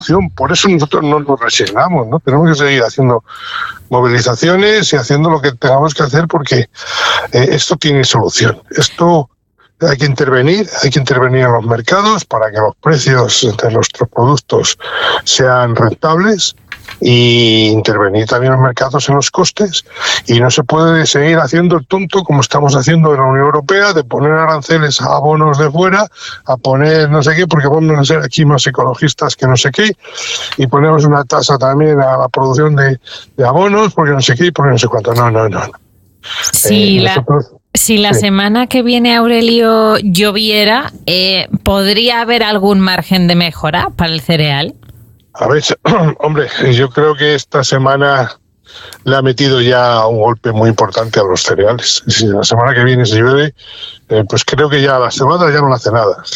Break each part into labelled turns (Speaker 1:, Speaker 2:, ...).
Speaker 1: Por eso nosotros no nos resignamos, ¿no? Tenemos que seguir haciendo movilizaciones y haciendo lo que tengamos que hacer porque esto tiene solución. Esto hay que intervenir en los mercados para que los precios de nuestros productos sean rentables y intervenir también en los mercados en los costes, y no se puede seguir haciendo el tonto como estamos haciendo en la Unión Europea, de poner aranceles a abonos de fuera, a poner no sé qué, porque vamos a ser aquí más ecologistas que no sé qué, y ponemos una tasa también a la producción de abonos, porque no sé qué y porque no sé cuánto. No.
Speaker 2: Sí, Si la semana que viene, Aurelio, lloviera, ¿podría haber algún margen de mejora para el cereal?
Speaker 1: A ver, hombre, yo creo que esta semana le ha metido ya un golpe muy importante a los cereales. Si la semana que viene se llueve, pues creo que ya la cebada ya no le hace nada, en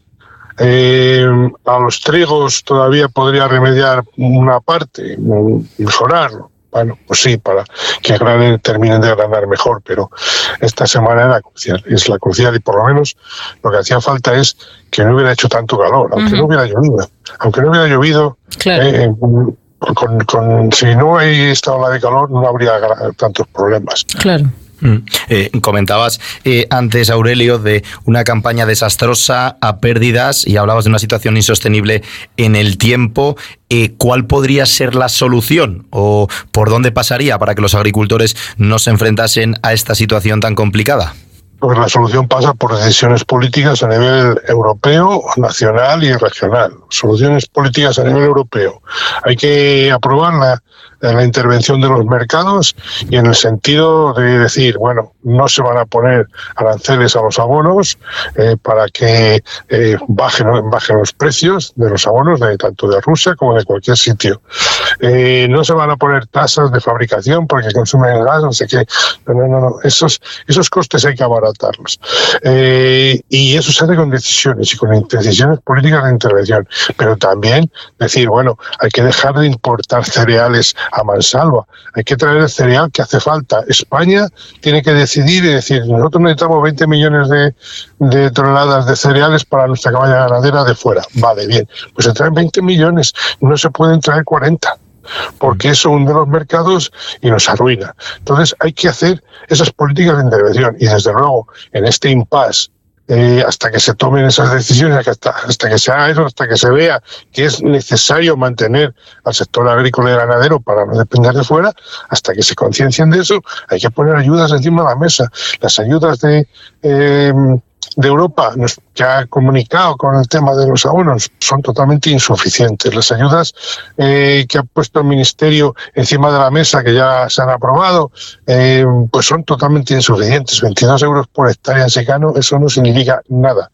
Speaker 1: general. A los trigos todavía podría remediar una parte, mejorarlo. Bueno, pues sí, para que terminen de granar mejor, pero esta semana era crucial, es la crucial, y por lo menos lo que hacía falta es que no hubiera hecho tanto calor, aunque no hubiera llovido,
Speaker 2: claro.
Speaker 1: Si no hubiera estado la de calor no habría tantos problemas.
Speaker 2: Claro.
Speaker 3: Comentabas antes, Aurelio, de una campaña desastrosa a pérdidas y hablabas de una situación insostenible en el tiempo. ¿Cuál podría ser la solución o por dónde pasaría para que los agricultores no se enfrentasen a esta situación tan complicada?
Speaker 1: Pues la solución pasa por decisiones políticas a nivel europeo, nacional y regional. Soluciones políticas a nivel europeo. Hay que aprobar la intervención de los mercados, y en el sentido de decir, bueno, no se van a poner aranceles a los abonos para que bajen los precios de los abonos, tanto de Rusia como de cualquier sitio. No se van a poner tasas de fabricación porque consumen gas, no sé qué. No. Esos costes hay que abaratarlos. Y eso se hace con decisiones y con decisiones políticas de intervención. Pero también decir, bueno, hay que dejar de importar cereales a mansalva. Hay que traer el cereal que hace falta. España tiene que decidir y decir, nosotros necesitamos 20 millones de toneladas de cereales para nuestra cabaña ganadera de fuera. Vale, bien. Pues se traen 20 millones, no se pueden traer 40. Porque eso hunde los mercados y nos arruina. Entonces hay que hacer esas políticas de intervención, y desde luego en este impasse, hasta que se tomen esas decisiones, hasta que se haga eso, hasta que se vea que es necesario mantener al sector agrícola y ganadero para no depender de fuera, hasta que se conciencien de eso, hay que poner ayudas encima de la mesa. Las ayudas de Europa, que ha comunicado con el tema de los abonos, son totalmente insuficientes. Las ayudas que ha puesto el Ministerio encima de la mesa, que ya se han aprobado, pues son totalmente insuficientes. 22 euros por hectárea en secano, eso no significa nada.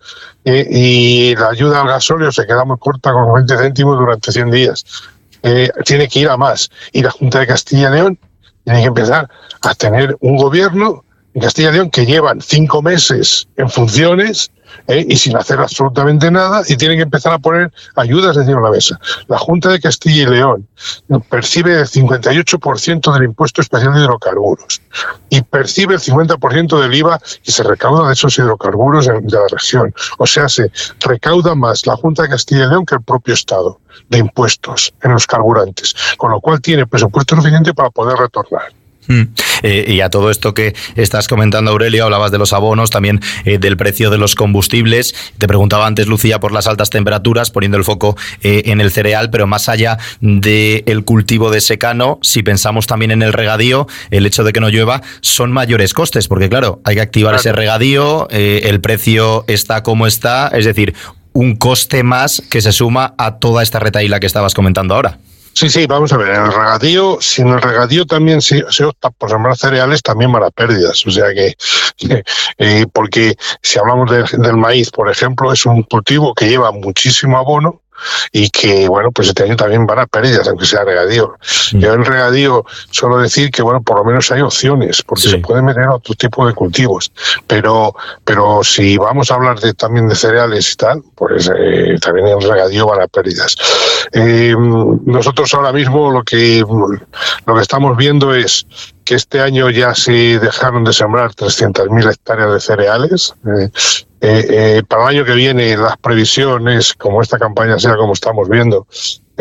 Speaker 1: Y la ayuda al gasóleo se queda muy corta, con 20 céntimos durante 100 días. Tiene que ir a más. Y la Junta de Castilla y León tiene que empezar a tener un gobierno en Castilla y León que llevan 5 meses en funciones y sin hacer absolutamente nada, y tienen que empezar a poner ayudas encima de la mesa. La Junta de Castilla y León percibe el 58% del impuesto especial de hidrocarburos y percibe el 50% del IVA que se recauda de esos hidrocarburos de la región. O sea, se recauda más la Junta de Castilla y León que el propio Estado de impuestos en los carburantes, con lo cual tiene presupuesto suficiente para poder retornar.
Speaker 3: Y a todo esto que estás comentando, Aurelio, hablabas de los abonos, también del precio de los combustibles. Te preguntaba antes, Lucía, por las altas temperaturas, poniendo el foco en el cereal, pero más allá del cultivo de secano, si pensamos también en el regadío, el hecho de que no llueva son mayores costes, porque claro, hay que activar ese regadío, el precio está como está, es decir, un coste más que se suma a toda esta retahíla que estabas comentando ahora.
Speaker 1: Sí, vamos a ver, en el regadío, si en el regadío también se opta por sembrar cereales, también van a pérdidas. O sea que porque si hablamos del maíz, por ejemplo, es un cultivo que lleva muchísimo abono y que, bueno, pues este año también van a pérdidas, aunque sea regadío. Yo en regadío suelo decir que, bueno, por lo menos hay opciones, porque se puede meter a otro tipo de cultivos. Pero si vamos a hablar también de cereales y tal, pues también en regadío van a pérdidas. Nosotros ahora mismo lo que estamos viendo es que este año ya se dejaron de sembrar 300.000 hectáreas de cereales. Para el año que viene las previsiones, como esta campaña sea como estamos viendo,